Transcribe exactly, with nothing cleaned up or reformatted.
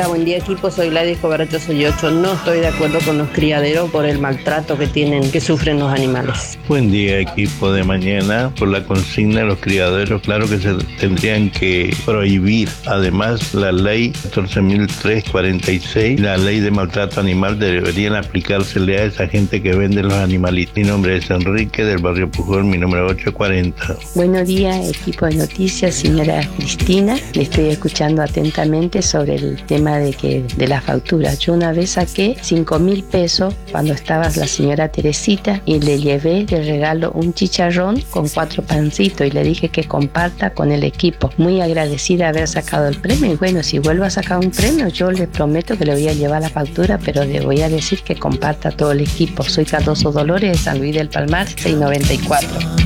Hola, buen día equipo, soy Gladys Cobaracho soy ocho. No estoy de acuerdo con los criaderos por el maltrato que tienen, que sufren los animales. Buen día equipo de mañana. Por la consigna de los criaderos, claro que se tendrían que prohibir. Además, la ley catorce mil trescientos cuarenta y seis, la ley de maltrato animal, deberían aplicársele a esa gente que vende los animalitos. Mi nombre es Enrique del barrio Pujol, mi número ochocientos cuarenta. Buenos días equipo de noticias, señora Cristina. Le estoy escuchando atentamente sobre el tema de que de la factura. Yo una vez saqué cinco mil pesos cuando estaba la señora Teresita y le llevé de regalo un chicharrón con cuatro pancitos y le dije que comparta con el equipo. Muy agradecida de haber sacado el premio y bueno, si vuelvo a sacar un premio yo le prometo que le voy a llevar la factura, pero le voy a decir que comparta todo el equipo. Soy Cardoso Dolores de San Luis del Palmar, seiscientos noventa y cuatro.